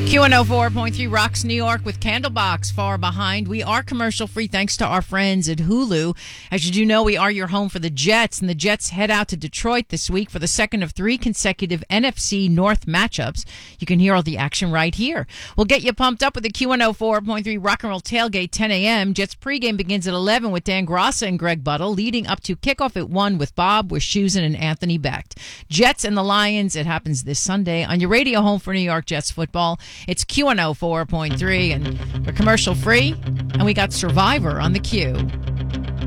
Q104.3 rocks New York with Candlebox far behind. We are commercial free thanks to our friends at Hulu. As you do know, we are your home for the Jets, and the Jets head out to Detroit this week for the second of 3 consecutive NFC North matchups. You can hear all the action right here. We'll get you pumped up with the Q104.3 Rock and Roll Tailgate 10 a.m. Jets pregame begins at 11 with Dan Grassa and Greg Buttle, leading up to kickoff at 1 with Bob Wischusen and Anthony Becht. Jets and the Lions, it happens this Sunday on your radio home for New York Jets football. It's Q104.3, and we're commercial free, and we got Survivor on the Q.